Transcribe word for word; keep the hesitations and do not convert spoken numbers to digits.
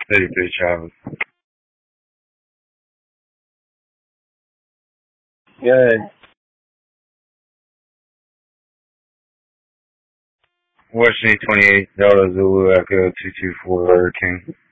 thirty-three Travis. Yeah. Washington twenty-eight, Delta Zulu Echo two two four Hurricane.